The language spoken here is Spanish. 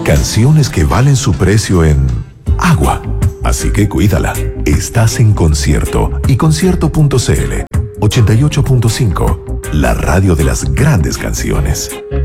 Canciones que valen su precio en agua. Así que cuídala. Estás en Concierto y Concierto.cl 88.5, la radio de las grandes canciones.